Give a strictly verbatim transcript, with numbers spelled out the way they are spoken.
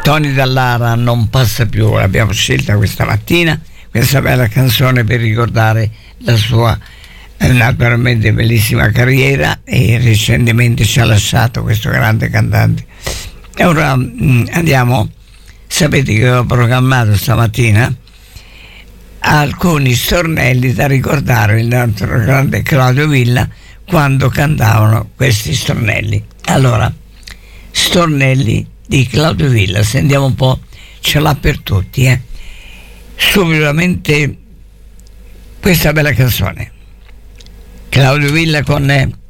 Tony Dallara, Non passa più, l'abbiamo scelta questa mattina, questa bella canzone per ricordare la sua eh, naturalmente bellissima carriera, e recentemente ci ha lasciato questo grande cantante. E ora mh, andiamo, sapete che ho programmato stamattina alcuni stornelli da ricordare il nostro grande Claudio Villa quando cantavano questi stornelli. Allora, stornelli di Claudio Villa, sentiamo un po', ce l'ha per tutti, eh. Subitamente questa bella canzone, Claudio Villa con